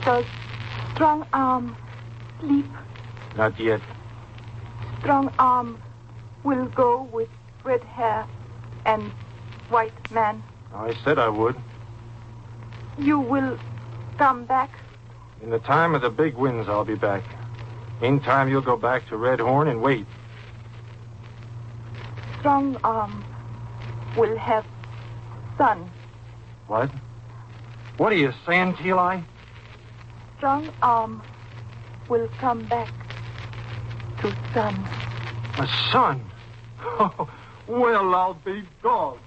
Does Strong Arm sleep? Not yet. Strong Arm will go with red hair and white man. I said I would. You will come back? In the time of the big winds, I'll be back. Meantime, you'll go back to Red Horn and wait. Strong Arm will have son. What? What are you saying, Teal-Eye? Strong Arm will come back to son. A son? Oh, well, I'll be gone.